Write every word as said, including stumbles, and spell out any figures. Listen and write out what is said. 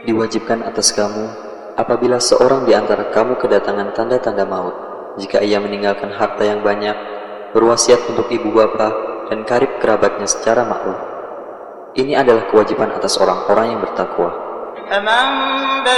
Diwajibkan atas kamu, apabila seorang di antara kamu kedatangan tanda-tanda maut, jika ia meninggalkan harta yang banyak, berwasiat untuk ibu bapa dan karib kerabatnya secara maklum. Ini adalah kewajiban atas orang-orang yang bertakwa.